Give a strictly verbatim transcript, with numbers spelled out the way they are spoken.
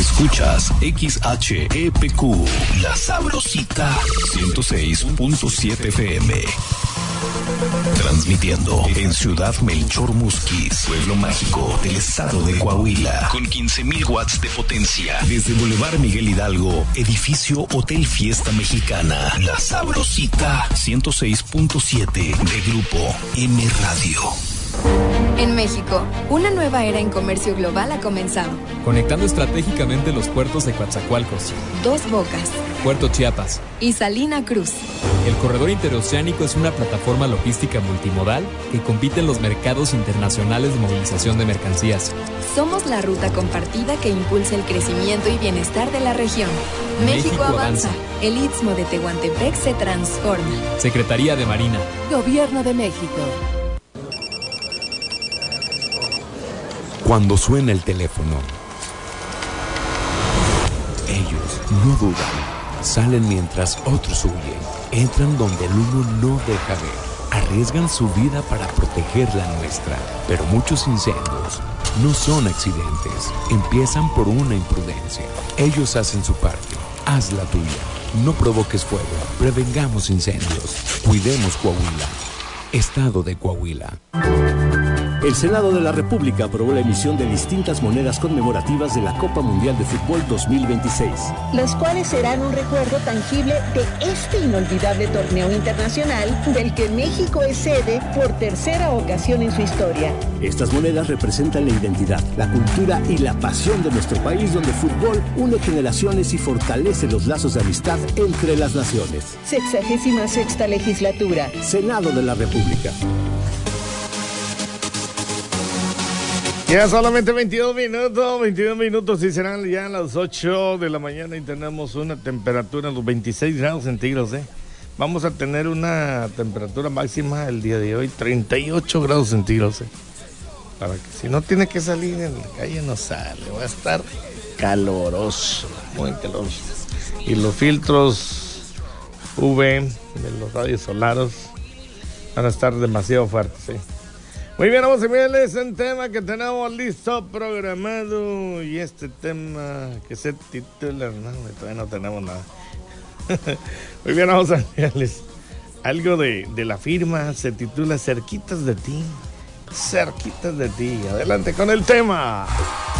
Escuchas X H E P Q, La Sabrosita, ciento seis punto siete F M. Transmitiendo en Ciudad Melchor Musquis, pueblo mágico del estado de Coahuila, con quince mil watts de potencia. Desde Boulevard Miguel Hidalgo, edificio Hotel Fiesta Mexicana. La Sabrosita, ciento seis punto siete de Grupo M Radio. En México, una nueva era en comercio global ha comenzado. Conectando estratégicamente los puertos de Coatzacoalcos, Dos Bocas, Puerto Chiapas y Salina Cruz. El corredor interoceánico es una plataforma logística multimodal que compite en los mercados internacionales de movilización de mercancías. Somos la ruta compartida que impulsa el crecimiento y bienestar de la región. México, México avanza. avanza. El Istmo de Tehuantepec se transforma. Secretaría de Marina. Gobierno de México. Cuando suena el teléfono, ellos no dudan, salen mientras otros huyen, entran donde el humo no deja ver, arriesgan su vida para proteger la nuestra. Pero muchos incendios no son accidentes, empiezan por una imprudencia. Ellos hacen su parte, haz la tuya. No provoques fuego, prevengamos incendios, cuidemos Coahuila. Estado de Coahuila. El Senado de la República aprobó la emisión de distintas monedas conmemorativas de la Copa Mundial de Fútbol dos mil veintiséis. Las cuales serán un recuerdo tangible de este inolvidable torneo internacional del que México es sede por tercera ocasión en su historia. Estas monedas representan la identidad, la cultura y la pasión de nuestro país, donde el fútbol une generaciones y fortalece los lazos de amistad entre las naciones. Sexagésima sexta legislatura. Senado de la República. Ya solamente veintidós minutos, veintidós minutos y serán ya las ocho de la mañana y tenemos una temperatura de los veintiséis grados centígrados, ¿eh? Vamos a tener una temperatura máxima el día de hoy, treinta y ocho grados centígrados, ¿eh? Para que si no tiene que salir en la calle no sale, va a estar caloroso, muy caloroso. Y los filtros U V de los rayos solares van a estar demasiado fuertes, ¿eh? Muy bien, vamos a enviarles un tema que tenemos listo, programado, y este tema que se titula, no, todavía no tenemos nada. Muy bien, vamos a enviarles algo de, de la firma, se titula Cerquitas de ti, cerquitas de ti. Adelante con el tema.